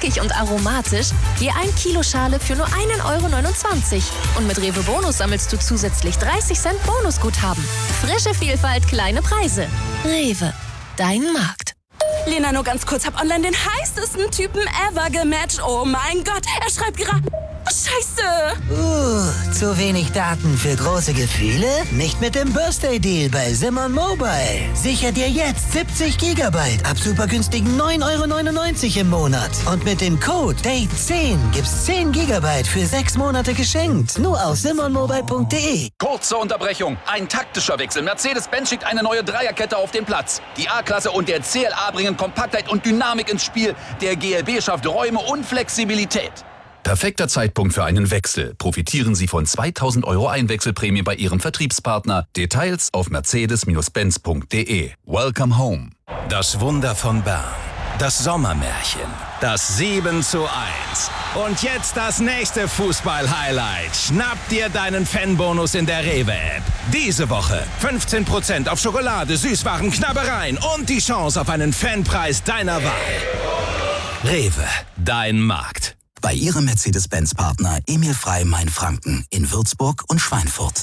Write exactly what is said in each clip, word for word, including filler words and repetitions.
knackig und aromatisch, je ein Kilo Schale für nur ein Euro neunundzwanzig. Und mit Rewe Bonus sammelst du zusätzlich dreißig Cent Bonusguthaben. Frische Vielfalt, kleine Preise. Rewe, dein Markt. Lena, nur ganz kurz, hab online den heißesten Typen ever gematcht. Oh mein Gott, er schreibt gerade... Scheiße! Uh, zu wenig Daten für große Gefühle? Nicht mit dem Birthday-Deal bei Simon Mobile. Sicher dir jetzt siebzig Gigabyte ab super günstigen neun Euro neunundneunzig im Monat. Und mit dem Code Date zehn gibt's zehn Gigabyte für sechs Monate geschenkt. Nur auf simon mobile punkt de. Kurze Unterbrechung. Ein taktischer Wechsel. Mercedes-Benz schickt eine neue Dreierkette auf den Platz. Die A-Klasse und der C L A bringen Kompaktheit und Dynamik ins Spiel. Der G L B schafft Räume und Flexibilität. Perfekter Zeitpunkt für einen Wechsel. Profitieren Sie von zweitausend Euro Einwechselprämie bei Ihrem Vertriebspartner. Details auf mercedes benz punkt de. Welcome home. Das Wunder von Bern. Das Sommermärchen. Das sieben zu eins. Und jetzt das nächste Fußball-Highlight. Schnapp dir deinen Fanbonus in der Rewe-App. Diese Woche fünfzehn Prozent auf Schokolade, Süßwaren, Knabbereien und die Chance auf einen Fanpreis deiner Wahl. Rewe, dein Markt. Bei Ihrem Mercedes-Benz-Partner Emil Frey Mainfranken in Würzburg und Schweinfurt.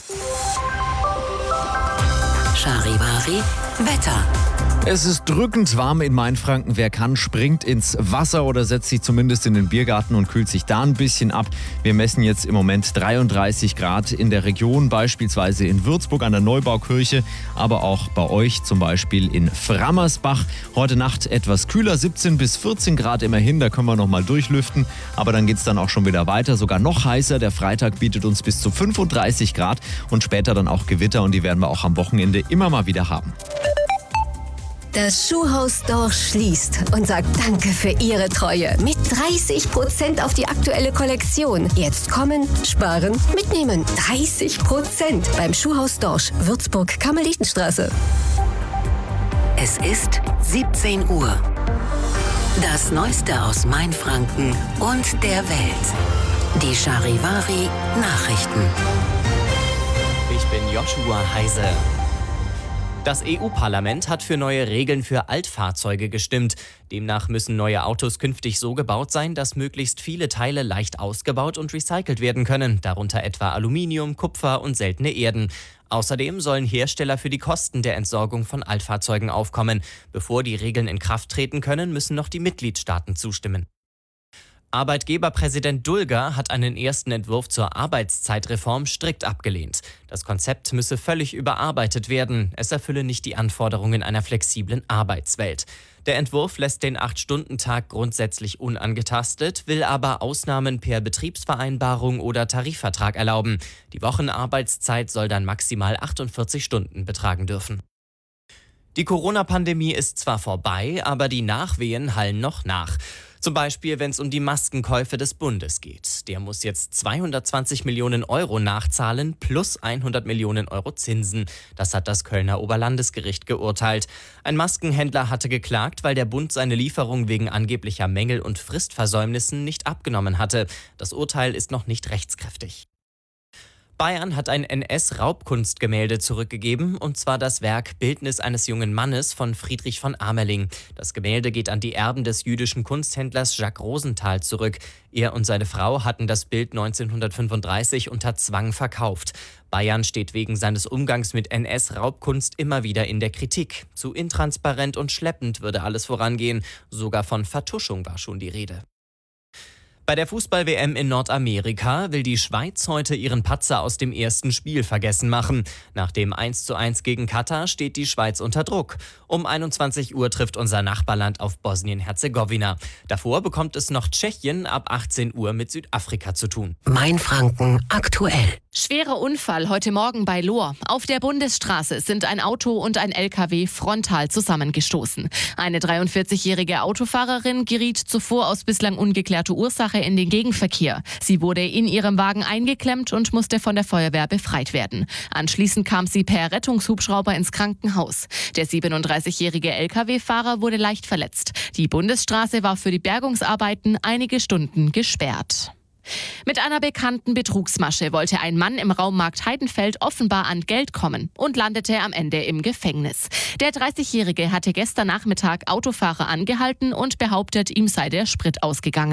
Charivari Wetter. Es ist drückend warm in Mainfranken. Wer kann, springt ins Wasser oder setzt sich zumindest in den Biergarten und kühlt sich da ein bisschen ab. Wir messen jetzt im Moment dreiunddreißig Grad in der Region, beispielsweise in Würzburg an der Neubaukirche, aber auch bei euch zum Beispiel in Frammersbach. Heute Nacht etwas kühler, siebzehn bis vierzehn Grad immerhin, da können wir noch mal durchlüften. Aber dann geht es dann auch schon wieder weiter, sogar noch heißer. Der Freitag bietet uns bis zu fünfunddreißig Grad und später dann auch Gewitter und die werden wir auch am Wochenende immer mal wieder haben. Das Schuhhaus Dorsch schließt und sagt Danke für Ihre Treue mit dreißig Prozent auf die aktuelle Kollektion. Jetzt kommen, sparen, mitnehmen. dreißig Prozent beim Schuhhaus Dorsch, Würzburg, Karmelitenstraße. Es ist siebzehn Uhr. Das Neueste aus Mainfranken und der Welt. Die Charivari Nachrichten. Ich bin Joshua Heise. Das E U-Parlament hat für neue Regeln für Altfahrzeuge gestimmt. Demnach müssen neue Autos künftig so gebaut sein, dass möglichst viele Teile leicht ausgebaut und recycelt werden können, darunter etwa Aluminium, Kupfer und seltene Erden. Außerdem sollen Hersteller für die Kosten der Entsorgung von Altfahrzeugen aufkommen. Bevor die Regeln in Kraft treten können, müssen noch die Mitgliedstaaten zustimmen. Arbeitgeberpräsident Dulger hat einen ersten Entwurf zur Arbeitszeitreform strikt abgelehnt. Das Konzept müsse völlig überarbeitet werden. Es erfülle nicht die Anforderungen einer flexiblen Arbeitswelt. Der Entwurf lässt den acht-Stunden-Tag grundsätzlich unangetastet, will aber Ausnahmen per Betriebsvereinbarung oder Tarifvertrag erlauben. Die Wochenarbeitszeit soll dann maximal achtundvierzig Stunden betragen dürfen. Die Corona-Pandemie ist zwar vorbei, aber die Nachwehen hallen noch nach. Zum Beispiel, wenn es um die Maskenkäufe des Bundes geht. Der muss jetzt zweihundertzwanzig Millionen Euro nachzahlen plus hundert Millionen Euro Zinsen. Das hat das Kölner Oberlandesgericht geurteilt. Ein Maskenhändler hatte geklagt, weil der Bund seine Lieferung wegen angeblicher Mängel und Fristversäumnissen nicht abgenommen hatte. Das Urteil ist noch nicht rechtskräftig. Bayern hat ein N S-Raubkunstgemälde zurückgegeben, und zwar das Werk Bildnis eines jungen Mannes von Friedrich von Amerling. Das Gemälde geht an die Erben des jüdischen Kunsthändlers Jacques Rosenthal zurück. Er und seine Frau hatten das Bild neunzehnhundertfünfunddreißig unter Zwang verkauft. Bayern steht wegen seines Umgangs mit N S-Raubkunst immer wieder in der Kritik. Zu intransparent und schleppend würde alles vorangehen. Sogar von Vertuschung war schon die Rede. Bei der Fußball-W M in Nordamerika will die Schweiz heute ihren Patzer aus dem ersten Spiel vergessen machen. Nach dem eins zu eins gegen Katar steht die Schweiz unter Druck. Um einundzwanzig Uhr trifft unser Nachbarland auf Bosnien-Herzegowina. Davor bekommt es noch Tschechien ab achtzehn Uhr mit Südafrika zu tun. Mainfranken aktuell. Schwerer Unfall heute Morgen bei Lohr. Auf der Bundesstraße sind ein Auto und ein L K W frontal zusammengestoßen. Eine dreiundvierzigjährige Autofahrerin geriet zuvor aus bislang ungeklärter Ursache in den Gegenverkehr. Sie wurde in ihrem Wagen eingeklemmt und musste von der Feuerwehr befreit werden. Anschließend kam sie per Rettungshubschrauber ins Krankenhaus. Der siebenunddreißigjährige L K W-Fahrer wurde leicht verletzt. Die Bundesstraße war für die Bergungsarbeiten einige Stunden gesperrt. Mit einer bekannten Betrugsmasche wollte ein Mann im Raummarkt Heidenfeld offenbar an Geld kommen und landete am Ende im Gefängnis. Der dreißigjährige hatte gestern Nachmittag Autofahrer angehalten und behauptet, ihm sei der Sprit ausgegangen.